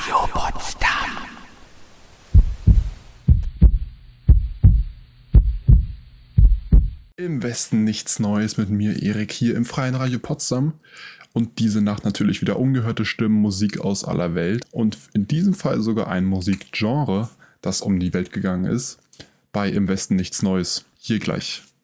Radio Potsdam. Im Westen nichts Neues mit mir, Erik, hier im Freien Radio Potsdam. Und diese Nacht natürlich wieder ungehörte Stimmen, Musik aus aller Welt. Und in diesem Fall sogar ein Musikgenre, das um die Welt gegangen ist. Bei Im Westen nichts Neues. Hier gleich.